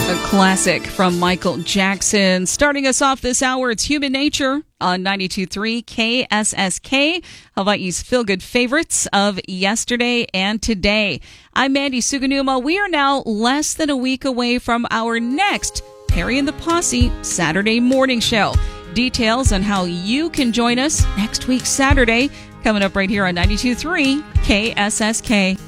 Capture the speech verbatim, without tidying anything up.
A classic from Michael Jackson. Starting us off this hour, it's Human Nature on ninety-two point three K S S K. Hawaii's feel-good favorites of yesterday and today. I'm Mandy Suganuma. We are now less than a week away from our next Perry and the Posse Saturday morning show. Details on how you can join us next week Saturday coming up right here on ninety-two point three K S S K.